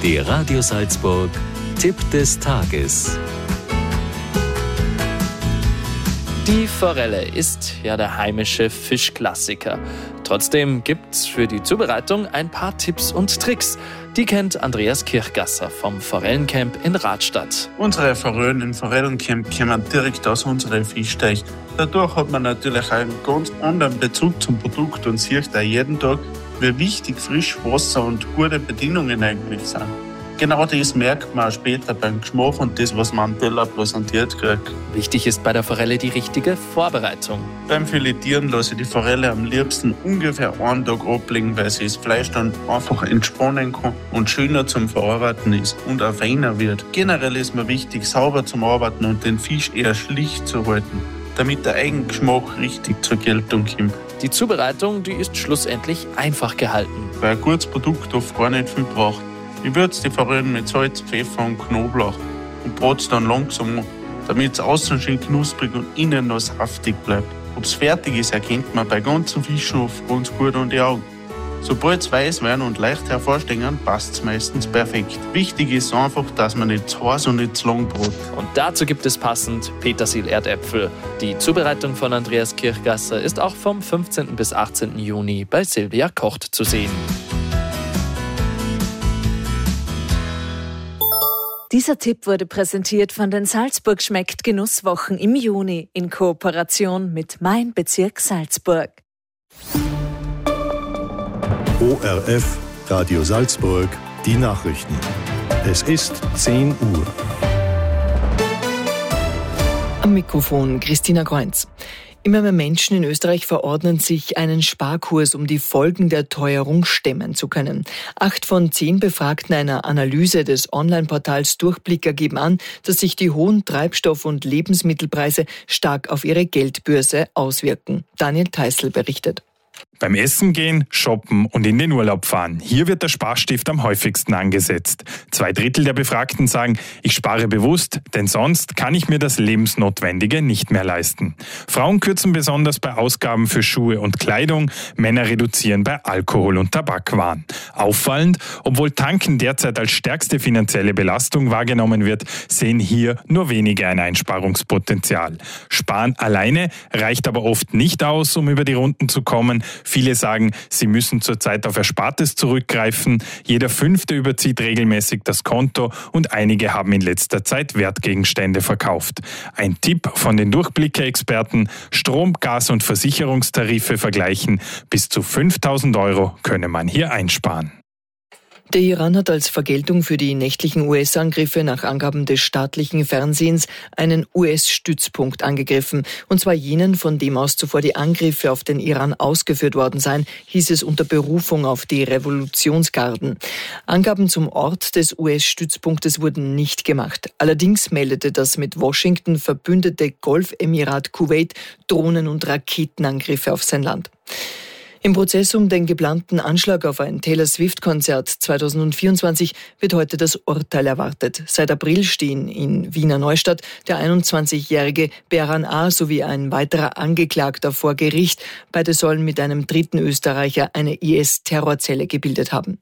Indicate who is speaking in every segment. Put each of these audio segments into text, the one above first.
Speaker 1: Der Radio Salzburg Tipp des Tages.
Speaker 2: Die Forelle ist ja der heimische Fischklassiker. Trotzdem gibt's für die Zubereitung ein paar Tipps und Tricks. Die kennt Andreas Kirchgasser vom Forellencamp in Radstadt.
Speaker 3: Unsere Forellen im Forellencamp kommen direkt aus unserem Fischteich. Dadurch hat man natürlich einen ganz anderen Bezug zum Produkt und sieht auch jeden Tag, wie wichtig Frischwasser und gute Bedingungen eigentlich sind. Genau das merkt man auch später beim Geschmack und das, was man am Teller präsentiert kriegt.
Speaker 2: Wichtig ist bei der Forelle die richtige Vorbereitung.
Speaker 3: Beim Filetieren lasse ich die Forelle am liebsten ungefähr einen Tag ablegen, weil sie das Fleisch dann einfach entspannen kann und schöner zum Verarbeiten ist und auch feiner wird. Generell ist mir wichtig, sauber zum Arbeiten und den Fisch eher schlicht zu halten, damit der Eigengeschmack richtig zur Geltung kommt.
Speaker 2: Die Zubereitung, die ist schlussendlich einfach gehalten.
Speaker 3: Weil ein gutes Produkt oft gar nicht viel braucht. Ich würze die Forellen mit Salz, Pfeffer und Knoblauch und brate dann langsam an, damit es außen schön knusprig und innen noch saftig bleibt. Ob es fertig ist, erkennt man bei ganzen Fischen oft ganz gut an die Augen. Sobald es weiß werden und leicht hervorstehen, passt es meistens perfekt. Wichtig ist einfach, dass man nicht zu heiß und nicht zu lang brät.
Speaker 2: Und dazu gibt es passend Petersil-Erdäpfel. Die Zubereitung von Andreas Kirchgasser ist auch vom 15. bis 18. Juni bei Silvia Kocht zu sehen.
Speaker 4: Dieser Tipp wurde präsentiert von den Salzburg schmeckt Genusswochen im Juni in Kooperation mit Mein Bezirk Salzburg.
Speaker 5: ORF Radio Salzburg, die Nachrichten. Es ist 10 Uhr.
Speaker 6: Am Mikrofon Christina Kreunz. Immer mehr Menschen in Österreich verordnen sich einen Sparkurs, um die Folgen der Teuerung stemmen zu können. 8 von 10 Befragten einer Analyse des Online-Portals Durchblicker geben an, dass sich die hohen Treibstoff- und Lebensmittelpreise stark auf ihre Geldbörse auswirken. Daniel Theißl berichtet.
Speaker 7: Beim Essen gehen, shoppen und in den Urlaub fahren. Hier wird der Sparstift am häufigsten angesetzt. 2/3 der Befragten sagen, ich spare bewusst, denn sonst kann ich mir das Lebensnotwendige nicht mehr leisten. Frauen kürzen besonders bei Ausgaben für Schuhe und Kleidung, Männer reduzieren bei Alkohol und Tabakwaren. Auffallend, obwohl Tanken derzeit als stärkste finanzielle Belastung wahrgenommen wird, sehen hier nur wenige ein Einsparungspotenzial. Sparen alleine reicht aber oft nicht aus, um über die Runden zu kommen. Viele sagen, sie müssen zurzeit auf Erspartes zurückgreifen. Jeder 5. überzieht regelmäßig das Konto und einige haben in letzter Zeit Wertgegenstände verkauft. Ein Tipp von den Durchblicke-Experten: Strom-, Gas- und Versicherungstarife vergleichen. Bis zu 5.000 € könne man hier einsparen.
Speaker 6: Der Iran hat als Vergeltung für die nächtlichen US-Angriffe nach Angaben des staatlichen Fernsehens einen US-Stützpunkt angegriffen. Und zwar jenen, von dem aus zuvor die Angriffe auf den Iran ausgeführt worden seien, hieß es unter Berufung auf die Revolutionsgarden. Angaben zum Ort des US-Stützpunktes wurden nicht gemacht. Allerdings meldete das mit Washington verbündete Golfemirat Kuwait Drohnen- und Raketenangriffe auf sein Land. Im Prozess um den geplanten Anschlag auf ein Taylor Swift-Konzert 2024 wird heute das Urteil erwartet. Seit April stehen in Wiener Neustadt der 21-jährige Beran A. sowie ein weiterer Angeklagter vor Gericht. Beide sollen mit einem dritten Österreicher eine IS-Terrorzelle gebildet haben.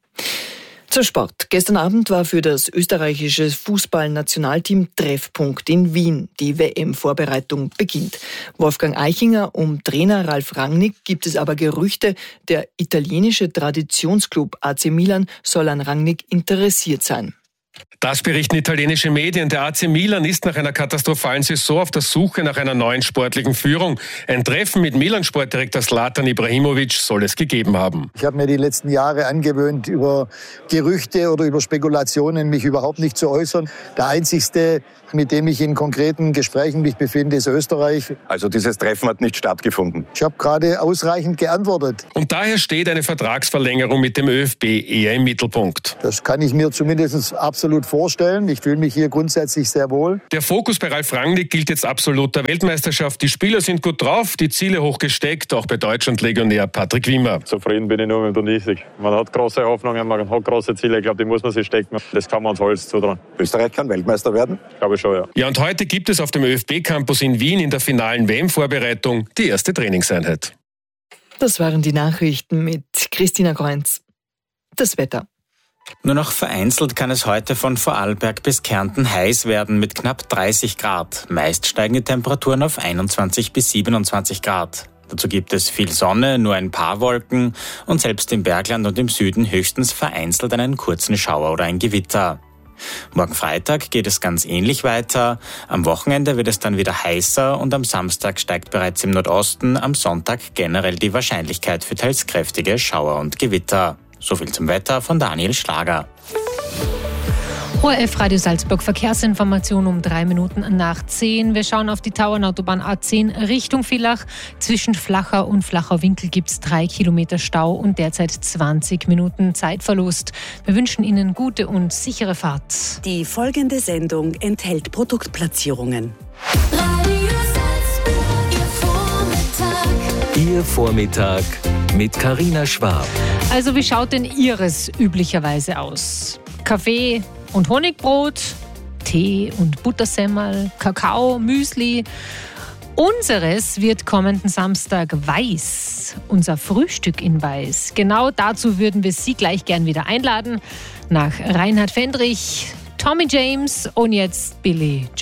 Speaker 6: Zum Sport. Gestern Abend war für das österreichische Fußballnationalteam Treffpunkt in Wien. Die WM-Vorbereitung beginnt. Wolfgang Eichinger um Trainer Ralf Rangnick gibt es aber Gerüchte, der italienische Traditionsclub AC Milan soll an Rangnick interessiert sein.
Speaker 8: Das berichten italienische Medien. Der AC Milan ist nach einer katastrophalen Saison auf der Suche nach einer neuen sportlichen Führung. Ein Treffen mit Milan-Sportdirektor Zlatan Ibrahimovic soll es gegeben haben.
Speaker 9: Ich habe mir die letzten Jahre angewöhnt, über Gerüchte oder über Spekulationen mich überhaupt nicht zu äußern. Der einzigste, mit dem ich in konkreten Gesprächen mich befinde, ist Österreich.
Speaker 10: Also dieses Treffen hat nicht stattgefunden.
Speaker 9: Ich habe gerade ausreichend geantwortet.
Speaker 8: Und daher steht eine Vertragsverlängerung mit dem ÖFB eher im Mittelpunkt.
Speaker 9: Das kann ich mir zumindest absolut vorstellen. Ich fühle mich hier grundsätzlich sehr wohl.
Speaker 8: Der Fokus bei Ralf Rangnick gilt jetzt absolut der Weltmeisterschaft. Die Spieler sind gut drauf, die Ziele hoch gesteckt, auch bei Deutschland-Legionär Patrick Wimmer.
Speaker 11: Zufrieden bin ich nur mit der Sieg. Man hat große Hoffnungen, man hat große Ziele. Ich glaube, die muss man sich stecken. Das kann man uns alles zutrauen.
Speaker 10: Österreich kann Weltmeister werden?
Speaker 11: Glaube ich schon, ja.
Speaker 8: Ja, und heute gibt es auf dem ÖFB-Campus in Wien in der finalen WM-Vorbereitung die erste Trainingseinheit.
Speaker 6: Das waren die Nachrichten mit Christina Kreunz. Das Wetter.
Speaker 12: Nur noch vereinzelt kann es heute von Vorarlberg bis Kärnten heiß werden mit knapp 30 Grad. Meist steigen die Temperaturen auf 21 bis 27 Grad. Dazu gibt es viel Sonne, nur ein paar Wolken und selbst im Bergland und im Süden höchstens vereinzelt einen kurzen Schauer oder ein Gewitter. Morgen Freitag geht es ganz ähnlich weiter. Am Wochenende wird es dann wieder heißer und am Samstag steigt bereits im Nordosten, am Sonntag generell die Wahrscheinlichkeit für teils kräftige Schauer und Gewitter. So viel zum Wetter von Daniel Schlager.
Speaker 13: ORF Radio Salzburg, Verkehrsinformation um 3 Minuten nach 10. Wir schauen auf die Tauernautobahn A10 Richtung Villach. Zwischen Flachau und Flachau-Winkel gibt es 3 Kilometer Stau und derzeit 20 Minuten Zeitverlust. Wir wünschen Ihnen gute und sichere Fahrt.
Speaker 14: Die folgende Sendung enthält Produktplatzierungen.
Speaker 1: Ihr Vormittag mit Carina Schwab.
Speaker 13: Also wie schaut denn Ihres üblicherweise aus? Kaffee und Honigbrot, Tee und Buttersemmel, Kakao, Müsli. Unseres wird kommenden Samstag weiß, unser Frühstück in weiß. Genau dazu würden wir Sie gleich gern wieder einladen. Nach Reinhard Fendrich, Tommy James und jetzt Billy Joel.